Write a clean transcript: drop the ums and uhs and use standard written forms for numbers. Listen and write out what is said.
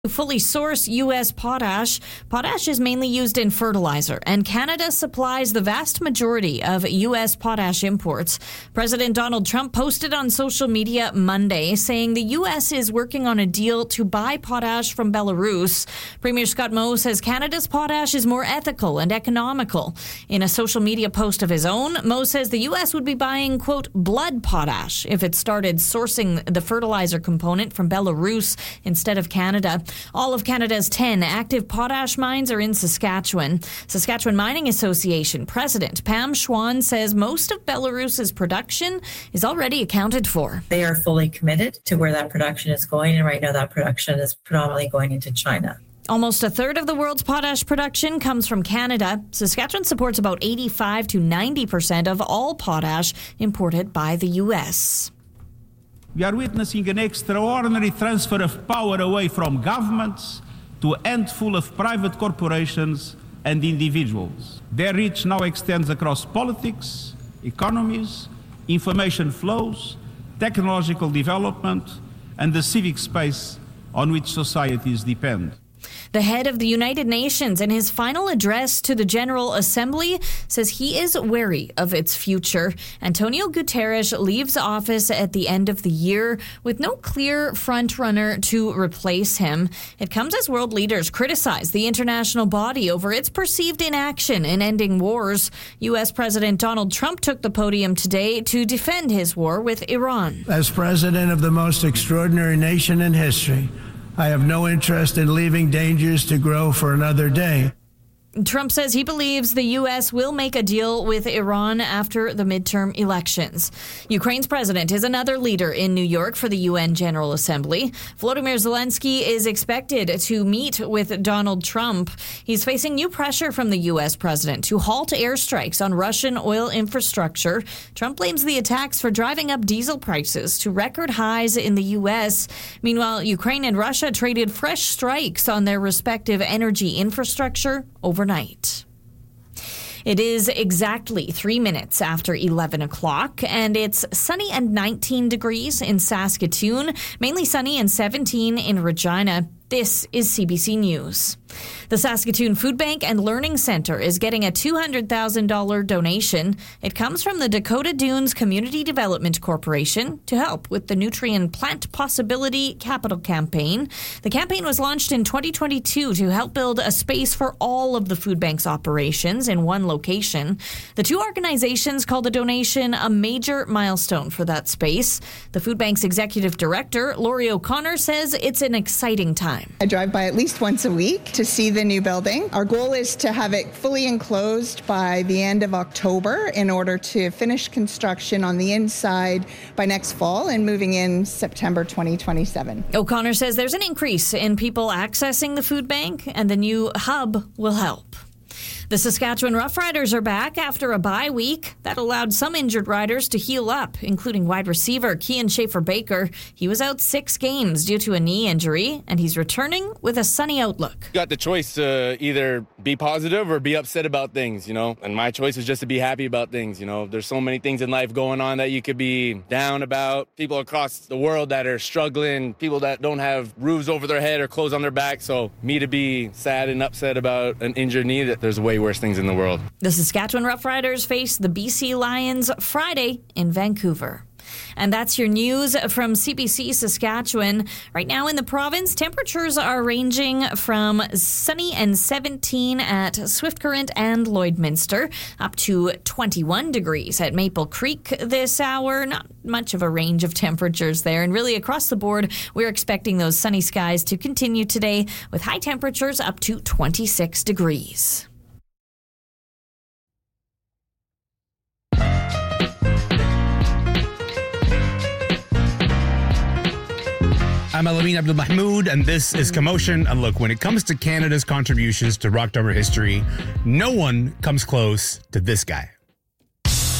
Fully source U.S. potash. Potash is mainly used in fertilizer, and Canada supplies the vast majority of U.S. potash imports. President Donald Trump posted on social media Monday saying the U.S. is working on a deal to buy potash from Belarus. Premier Scott Moe says Canada's potash is more ethical and economical. In a social media post of his own, Moe says the U.S. would be buying, quote, blood potash if it started sourcing the fertilizer component from Belarus instead of Canada. All of Canada's 10 active potash mines are in Saskatchewan. Saskatchewan Mining Association President Pam Schwann says most of Belarus's production is already accounted for. They are fully committed to where that production is going, and right now that production is predominantly going into China. Almost a third of the world's potash production comes from Canada. Saskatchewan supports about 85 to 90% of all potash imported by the U.S. We are witnessing an extraordinary transfer of power away from governments to a handful of private corporations and individuals. Their reach now extends across politics, economies, information flows, technological development, and the civic space on which societies depend. The head of the United Nations, in his final address to the General Assembly, says he is wary of its future. Antonio Guterres leaves office at the end of the year with no clear frontrunner to replace him. It comes as world leaders criticize the international body over its perceived inaction in ending wars. U.S. President Donald Trump took the podium today to defend his war with Iran. As president of the most extraordinary nation in history, I have no interest in leaving dangers to grow for another day. Trump says he believes the U.S. will make a deal with Iran after the midterm elections. Ukraine's president is another leader in New York for the UN General Assembly. Volodymyr Zelensky is expected to meet with Donald Trump. He's facing new pressure from the U.S. president to halt airstrikes on Russian oil infrastructure. Trump blames the attacks for driving up diesel prices to record highs in the U.S. Meanwhile, Ukraine and Russia traded fresh strikes on their respective energy infrastructure overnight. It is exactly 3 minutes after 11 o'clock, and it's sunny and 19 degrees in Saskatoon, mainly sunny and 17 in Regina. This is CBC News. The Saskatoon Food Bank and Learning Centre is getting a $200,000 donation. It comes from the Dakota Dunes Community Development Corporation to help with the Nutrient Plant Possibility Capital Campaign. The campaign was launched in 2022 to help build a space for all of the food bank's operations in one location. The two organizations call the donation a major milestone for that space. The food bank's executive director, Lori O'Connor, says it's an exciting time. I drive by at least once a week to see the new building. Our goal is to have it fully enclosed by the end of October in order to finish construction on the inside by next fall and moving in September 2027. O'Connor says there's an increase in people accessing the food bank, and the new hub will help. The Saskatchewan Roughriders are back after a bye week. That allowed some injured riders to heal up, including wide receiver Kian Schaefer-Baker. He was out 6 games due to a knee injury, and he's returning with a sunny outlook. Got the choice to either be positive or be upset about things, and my choice is just to be happy about things, There's so many things in life going on that you could be down about. People across the world that are struggling, people that don't have roofs over their head or clothes on their back. So me to be sad and upset about an injured knee, that there's way worse things in the world. The Saskatchewan Roughriders face the BC Lions Friday in Vancouver. And that's your news from CBC Saskatchewan. Right now in the province, temperatures are ranging from sunny and 17 at Swift Current and Lloydminster, up to 21 degrees at Maple Creek this hour. Not much of a range of temperatures there. And really across the board, we're expecting those sunny skies to continue today with high temperatures up to 26 degrees. I'm Alameen Abdul Mahmoud, and this is Commotion. And look, when it comes to Canada's contributions to rock drummer history, no one comes close to this guy.